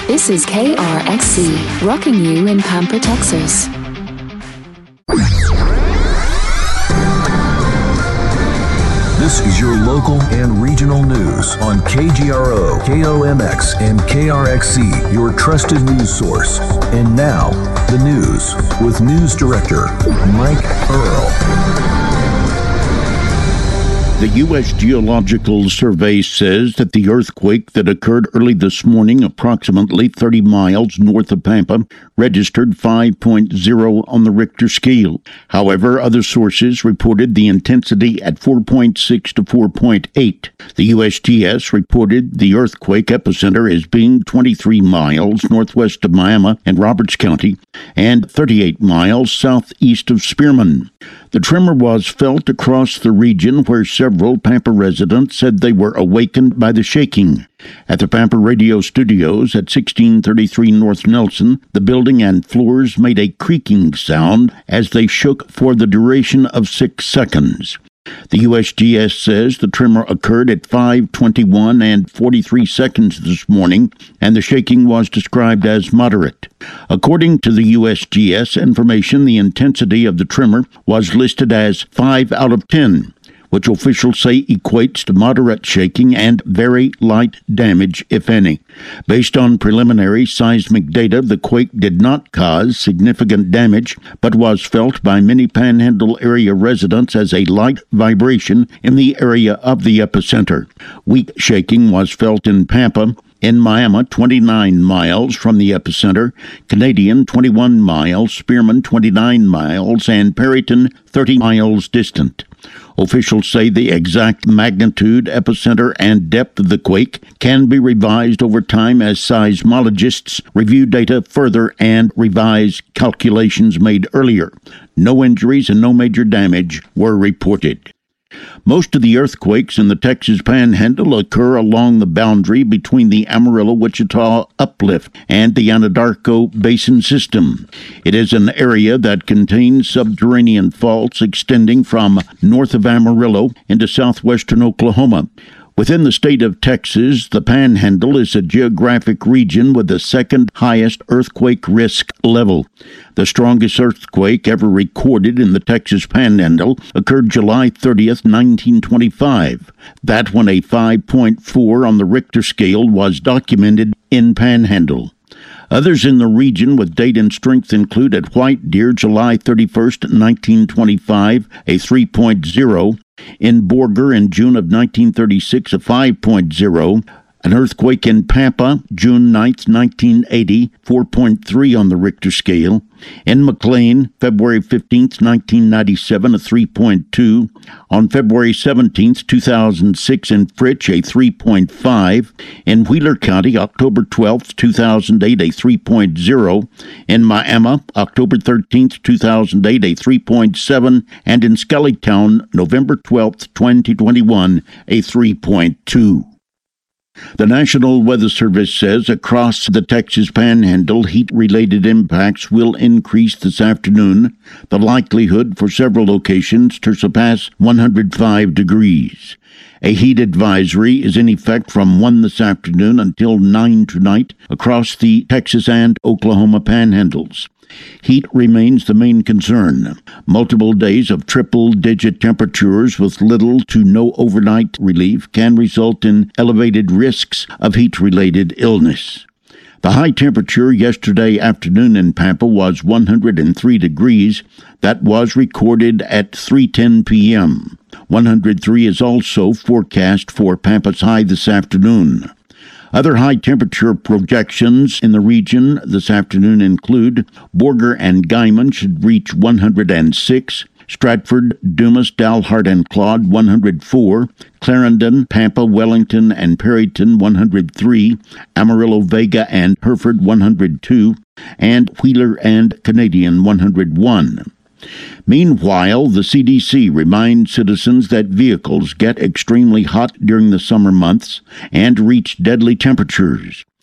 This is KRXC, rocking you in Pampa, Texas. This is your local and regional news on KGRO, KOMX, and KRXC, your trusted news source. And now, the news with News Director Mike Earl. The U.S. Geological Survey says that the earthquake that occurred early this morning, approximately 30 miles north of Pampa, registered 5.0 on the Richter scale. However, other sources reported the intensity at 4.6 to 4.8. The USGS reported the earthquake epicenter as being 23 miles northwest of Miami and Roberts County and 38 miles southeast of Spearman. The tremor was felt across the region where several Pampa residents said they were awakened by the shaking. At the Pampa Radio Studios at 1633 North Nelson, the building and floors made a creaking sound as they shook for the duration of 6 seconds. The USGS says the tremor occurred at 5:21 and 43 seconds this morning, and the shaking was described as moderate. According to the USGS information, the intensity of the tremor was listed as 5 out of 10, which officials say equates to moderate shaking and very light damage, if any. Based on preliminary seismic data, the quake did not cause significant damage, but was felt by many Panhandle area residents as a light vibration in the area of the epicenter. Weak shaking was felt in Pampa, in Miami, 29 miles from the epicenter, Canadian, 21 miles, Spearman, 29 miles, and Perryton, 30 miles distant. Officials say the exact magnitude, epicenter, and depth of the quake can be revised over time as seismologists review data further and revise calculations made earlier. No injuries and no major damage were reported. Most of the earthquakes in the Texas Panhandle occur along the boundary between the Amarillo-Wichita Uplift and the Anadarko Basin System. It is an area that contains subterranean faults extending from north of Amarillo into southwestern Oklahoma. Within the state of Texas, the Panhandle is a geographic region with the second highest earthquake risk level. The strongest earthquake ever recorded in the Texas Panhandle occurred July 30th, 1925. That when a 5.4 on the Richter scale was documented in Panhandle. Others in the region with date and strength include at White Deer, July 31st, 1925, a 3.0, in Borger in June of 1936, a 5.0, an earthquake in Pampa, June 9th, 1980, 4.3 on the Richter scale. In McLean, February 15th, 1997, a 3.2. On February 17th, 2006, in Fritch, a 3.5. In Wheeler County, October 12th, 2008, a 3.0. In Miami, October 13th, 2008, a 3.7. And in Skellytown, November 12th, 2021, a 3.2. The National Weather Service says across the Texas Panhandle, heat-related impacts will increase this afternoon, the likelihood for several locations to surpass 105 degrees. A heat advisory is in effect from 1 this afternoon until 9 tonight across the Texas and Oklahoma panhandles. Heat remains the main concern. Multiple days of triple-digit temperatures with little to no overnight relief can result in elevated risks of heat-related illness. The high temperature yesterday afternoon in Pampa was 103 degrees. That was recorded at 3:10 p.m. 103 is also forecast for Pampa's high this afternoon. Other high-temperature projections in the region this afternoon include Borger and Guyman should reach 106, Stratford, Dumas, Dalhart, and Claude 104, Clarendon, Pampa, Wellington, and Perryton 103, Amarillo, Vega, and Hereford 102, and Wheeler and Canadian 101. Meanwhile, the CDC reminds citizens that vehicles get extremely hot during the summer months and reach deadly temperatures.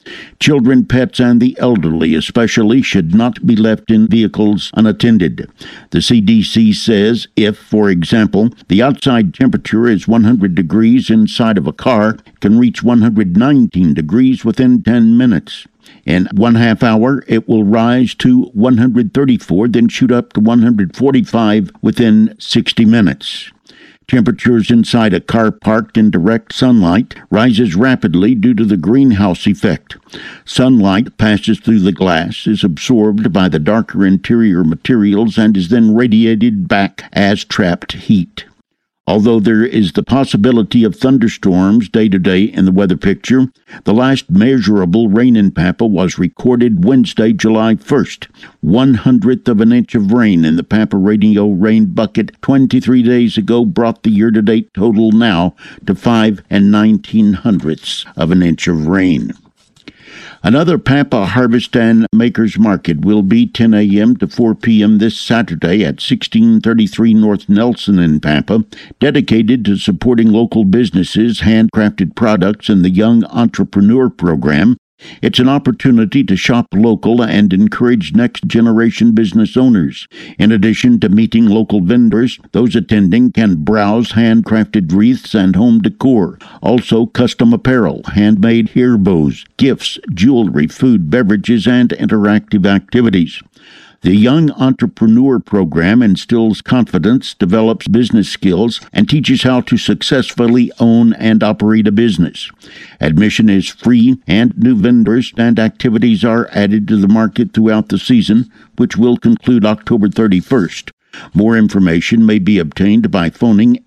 Children, pets, and the elderly especially should not be left in vehicles unattended. The CDC says if, for example, the outside temperature is 100 degrees inside of a car, it can reach 119 degrees within 10 minutes. In 1/2 hour, it will rise to 134, then shoot up to 145 within 60 minutes. Temperatures inside a car parked in direct sunlight rises rapidly due to the greenhouse effect. Sunlight passes through the glass, is absorbed by the darker interior materials, and is then radiated back as trapped heat. Although there is the possibility of thunderstorms day to day in the weather picture, the last measurable rain in Pampa was recorded Wednesday, July 1st. 1/100th of an inch of rain in the Pampa Radio rain bucket 23 days ago brought the year-to-date total now to 5 19/100ths of an inch of rain. Another Pampa Harvest and Makers Market will be 10 a.m. to 4 p.m. this Saturday at 1633 North Nelson in Pampa, dedicated to supporting local businesses, handcrafted products, and the Young Entrepreneur Program. It's an opportunity to shop local and encourage next-generation business owners. In addition to meeting local vendors, those attending can browse handcrafted wreaths and home decor, also custom apparel, handmade hair bows, gifts, jewelry, food, beverages, and interactive activities. The Young Entrepreneur Program instills confidence, develops business skills, and teaches how to successfully own and operate a business. Admission is free, and new vendors and activities are added to the market throughout the season, which will conclude October 31st. More information may be obtained by phoning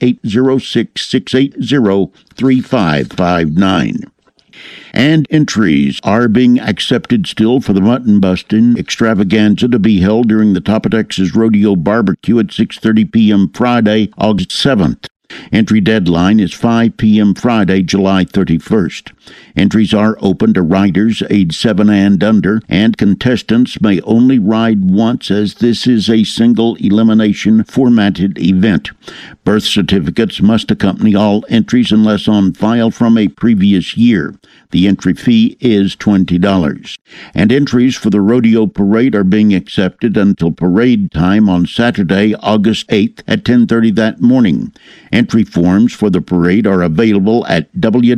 806-680-3559. And entries are being accepted still for the mutton busting extravaganza to be held during the Top of Texas Rodeo Barbecue at 6:30 p.m. Friday, August 7th. Entry deadline is 5 p.m. Friday, July 31st. Entries are open to riders age 7 and under, and contestants may only ride once, as this is a single elimination formatted event. Birth certificates must accompany all entries unless on file from a previous year. The entry fee is $20. And entries for the rodeo parade are being accepted until parade time on Saturday, August 8th at 10:30 that morning. Entry forms for the parade are available at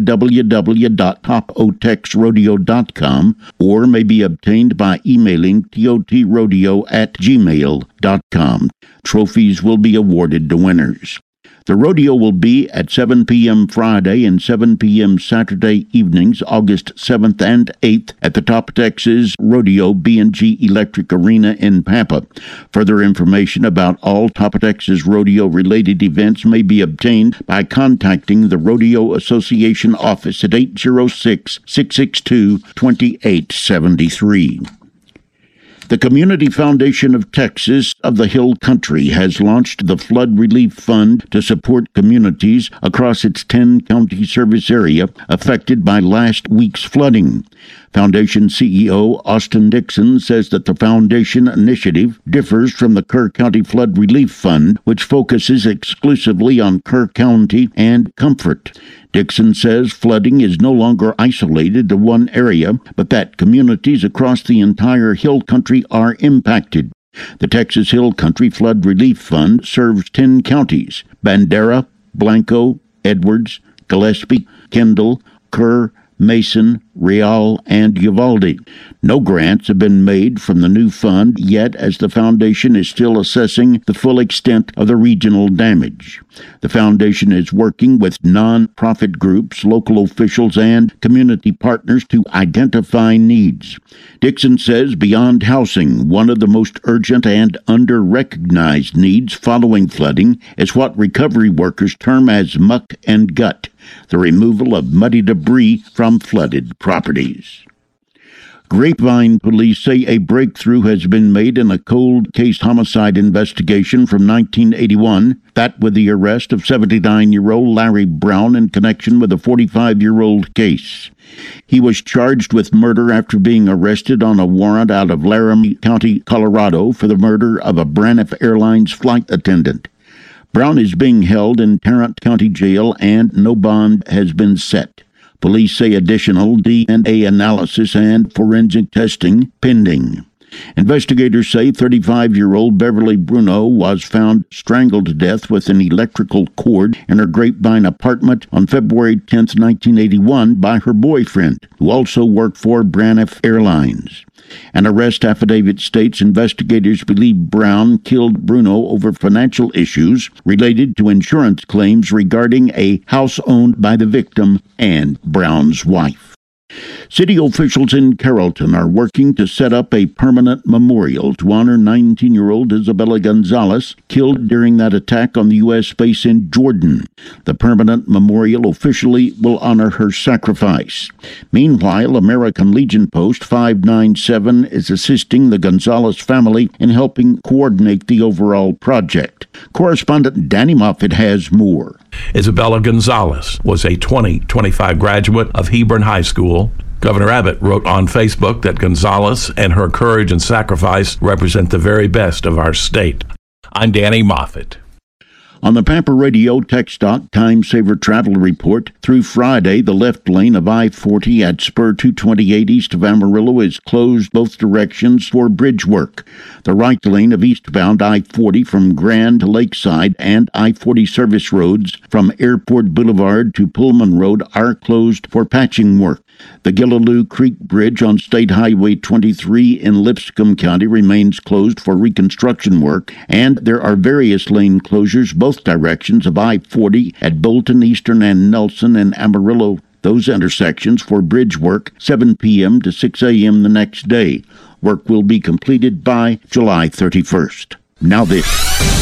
www.topotexrodeo.com or may be obtained by emailing totrodeo@gmail.com. Trophies will be awarded to winners. The rodeo will be at 7 p.m. Friday and 7 p.m. Saturday evenings, August 7th and 8th, at the Top Texas Rodeo B&G Electric Arena in Pampa. Further information about all Top Texas Rodeo-related events may be obtained by contacting the Rodeo Association office at 806-662-2873. The Community Foundation of Texas of the Hill Country has launched the Flood Relief Fund to support communities across its 10-county service area affected by last week's flooding. Foundation CEO Austin Dixon says that the foundation initiative differs from the Kerr County Flood Relief Fund, which focuses exclusively on Kerr County and Comfort. Dixon says flooding is no longer isolated to one area, but that communities across the entire Hill Country are impacted. The Texas Hill Country Flood Relief Fund serves 10 counties: Bandera, Blanco, Edwards, Gillespie, Kendall, Kerr, Mason, Real, and Uvalde. No grants have been made from the new fund yet, as the foundation is still assessing the full extent of the regional damage. The foundation is working with non-profit groups, local officials, and community partners to identify needs. Dixon says beyond housing, one of the most urgent and under-recognized needs following flooding is what recovery workers term as muck and gut, the removal of muddy debris from flooded properties. Grapevine police say a breakthrough has been made in a cold case homicide investigation from 1981, that with the arrest of 79-year-old Larry Brown in connection with a 45-year-old case. He was charged with murder after being arrested on a warrant out of Laramie County, Colorado, for the murder of a Braniff Airlines flight attendant. Brown is being held in Tarrant County Jail and no bond has been set. Police say additional DNA analysis and forensic testing pending. Investigators say 35-year-old Beverly Bruno was found strangled to death with an electrical cord in her Grapevine apartment on February 10, 1981 by her boyfriend, who also worked for Braniff Airlines. An arrest affidavit states investigators believe Brown killed Bruno over financial issues related to insurance claims regarding a house owned by the victim and Brown's wife. City officials in Carrollton are working to set up a permanent memorial to honor 19-year-old Isabella Gonzalez, killed during that attack on the U.S. base in Jordan. The permanent memorial officially will honor her sacrifice. Meanwhile, American Legion Post 597 is assisting the Gonzalez family in helping coordinate the overall project. Correspondent Danny Moffett has more. Isabella Gonzalez was a 2025 graduate of Hebron High School. Governor Abbott wrote on Facebook that Gonzalez and her courage and sacrifice represent the very best of our state. I'm Danny Moffett. On the Pampa Radio TxDOT Time Saver Travel Report, through Friday, the left lane of I-40 at Spur 228 east of Amarillo is closed both directions for bridge work. The right lane of eastbound I-40 from Grand to Lakeside and I-40 service roads from Airport Boulevard to Pullman Road are closed for patching work. The Gilliloo Creek Bridge on State Highway 23 in Lipscomb County remains closed for reconstruction work, and there are various lane closures both directions of I-40 at Bolton, Eastern, and Nelson and Amarillo. Those intersections for bridge work 7 p.m. to 6 a.m. the next day. Work will be completed by July 31st. Now this.